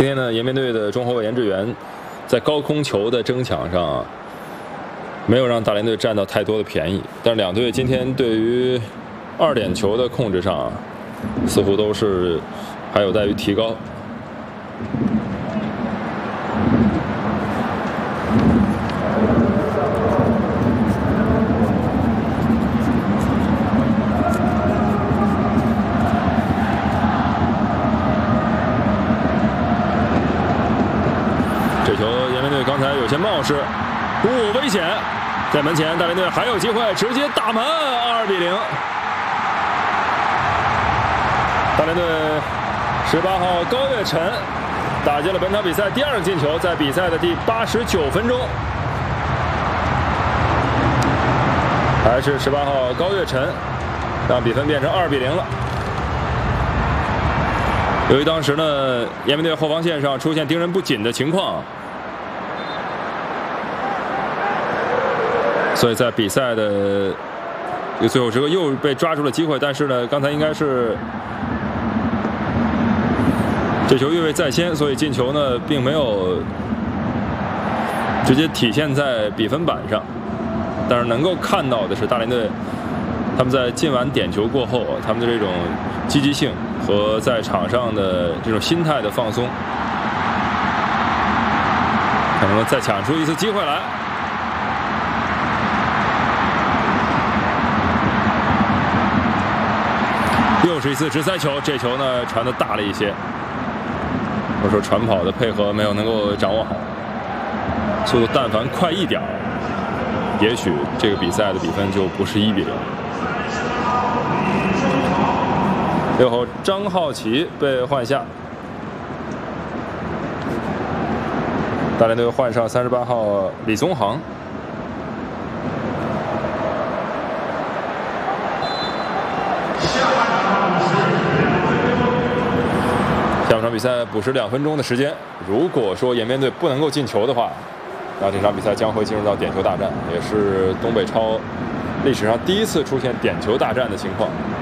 今天呢，延边队的中后卫严志源在高空球的争抢上没有让大连队占到太多的便宜，但是两队今天对于2点球的控制上似乎都是还有待于提高。这球延边队刚才有些冒失，危险，在门前，大连队还有机会直接打门，2比0。大连队18号高岳晨打进了本场比赛第2个进球，在比赛的第89分钟，还是18号高岳晨让比分变成2比0了。由于当时呢，延边队后防线上出现盯人不紧的情况，所以在比赛的最后时刻又被抓住了机会，但是呢，刚才应该是这球越位在先，所以进球呢并没有直接体现在比分板上。但是能够看到的是，大连队他们在进完点球过后，他们的这种积极性和在场上的这种心态的放松，可能再抢出一次机会来。又是一次直塞球，这球呢传的大了一些，或者说传跑的配合没有能够掌握好，速度但凡快一点，也许这个比赛的比分就不是1比0。6号张浩奇被换下，大连队换上38号李宗航。下半场比赛补时2分钟的时间，如果说延边队不能够进球的话，那这场比赛将会进入到点球大战，也是东北超历史上第一次出现点球大战的情况。